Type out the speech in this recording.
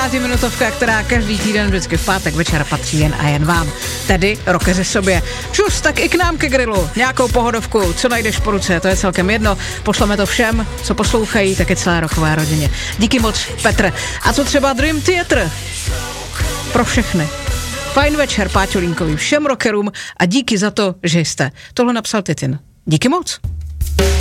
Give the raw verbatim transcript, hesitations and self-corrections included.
padesátiminutovka, která každý týden vždycky v pátek večer patří jen a jen vám. Tedy rockeři sobě. Čus, tak i k nám ke grilu. Nějakou pohodovku, co najdeš po ruce, to je celkem jedno. Pošleme to všem, co poslouchají, tak i celé rockové rodině. Díky moc, Petr. A co třeba Dream Theater? Pro všechny. Fajn večer, Páťo Línkový, všem rockerům a díky za to, že jste. Tohle napsal Titin. Díky moc.